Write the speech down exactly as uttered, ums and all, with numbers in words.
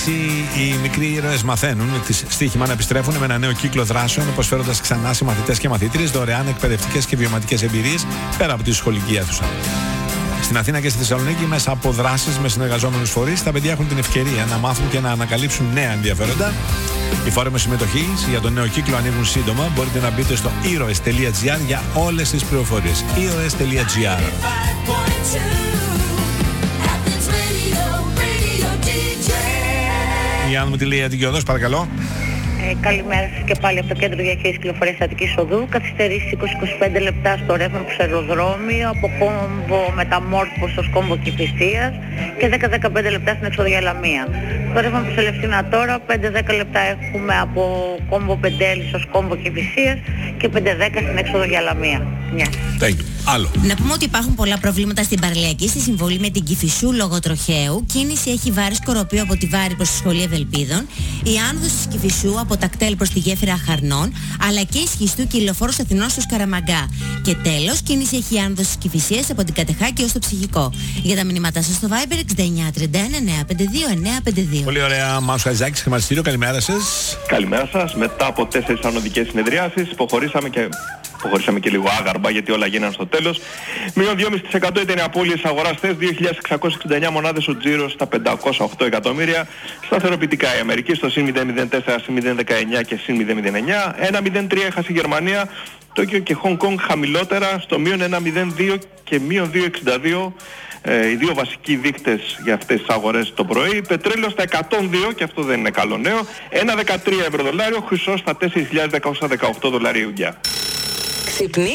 Οι μικροί ήρωες μαθαίνουν τις στοίχημα να επιστρέφουν με ένα νέο κύκλο δράσεων, προσφέροντας ξανά σε μαθητές και μαθήτριες δωρεάν εκπαιδευτικές και βιωματικές εμπειρίες πέρα από τη σχολική αίθουσα. Στην Αθήνα και στη Θεσσαλονίκη, μέσα από δράσεις με συνεργαζόμενους φορείς, τα παιδιά έχουν την ευκαιρία να μάθουν και να ανακαλύψουν νέα ενδιαφέροντα. Οι φόρμες συμμετοχής για τον νέο κύκλο ανοίγουν σύντομα. Μπορείτε να μπείτε στο ήρωες τελεία τζι άρ για όλες τις πληροφορίες. ήρωες τελεία τζι άρ. Η Άννα μου τη λέει Αντικειοδός, παρακαλώ. Ε, καλημέρα σας και πάλι από το Κέντρο Διαχείρισης Κυκλοφορίας Αττικής Οδού. Καθυστερήσεις είκοσι με είκοσι πέντε λεπτά στο ρεύμα προς αεροδρόμιο, από κόμβο Μεταμόρφωσης ως κόμβο Κηφισίας και δέκα με δεκαπέντε λεπτά στην έξοδο για Λαμία. Στο ρεύμα προς Ελευθερία τώρα πέντε με δέκα λεπτά έχουμε από κόμβο Πεντέλης ως κόμβο Κηφισίας και πέντε με δέκα στην έξοδο για Λαμία. Yeah. Thank you. Άλλο. Να πούμε ότι υπάρχουν πολλά προβλήματα στην Παραλιακή στη συμβολή με την Κηφισού λόγω τροχαίου. Κίνηση έχει Βάρη Σκοροπίου από τη Βάρη προς τη Σχολή Ευελπίδων. Η άνοδος της Κηφισού από τα Κτέλ προς τη Γέφυρα Χαρνών. Αλλά και η Σχιστού και η Λεωφόρος Αθηνών στους Καραμαγκά. Και τέλος, κίνηση έχει άνοδος της Κηφισίας από την Κατεχάκη ως το Ψυχικό. Για τα μηνύματά σας στο Viber εξήντα εννιά τριάντα ένα εννιακόσια πενήντα δύο εννιακόσια πενήντα δύο. Πολύ ωραία, Μάνος Χατζάκης, χρηματιστήριο, καλημέρα σας. Καλημέρα σας. Μετά από τέσσερις ανωδικές συνεδριάσεις, υποχωρήσαμε και... Προχωρήσαμε και λίγο άγαρμα γιατί όλα γίνανε στο τέλος. Μείον δύο κόμμα πέντε τοις εκατό ήταν οι απώλειες αγοράς χθες, δύο χιλιάδες εξακόσιες εξήντα εννέα μονάδες ο τζίρος στα πεντακόσια οκτώ εκατομμύρια. Σταθεροποιητικά η Αμερική στο συν μηδέν κόμμα μηδέν τέσσερα, συν μηδέν κόμμα δεκαεννιά και συν μηδέν κόμμα μηδέν εννιά. ένα κόμμα μηδέν τρία έχασε η Γερμανία, Τόκιο και Χονγκ Κονγκ χαμηλότερα στο μείον ένα κόμμα μηδέν δύο και μείον δύο κόμμα εξήντα δύο. Ε, οι δύο βασικοί δείκτες για αυτές τις αγορές το πρωί. Πετρέλαιο στα εκατόν δύο και αυτό δεν είναι καλό νέο. ένα κόμμα δεκατρία ευρώ δολάριο, χρυσός στα τέσσερις χιλιάδες δεκαοκτώ δολαρίου. Ξυπνή.